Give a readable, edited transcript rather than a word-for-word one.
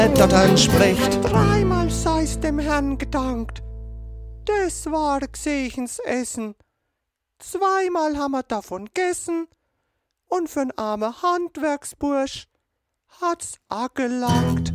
Dottern spricht. Dreimal sei's dem Herrn gedankt. Das war Gsechens Essen. Zweimal haben wir davon gegessen. Und für'n arme Handwerksbursch hat's a gelangt.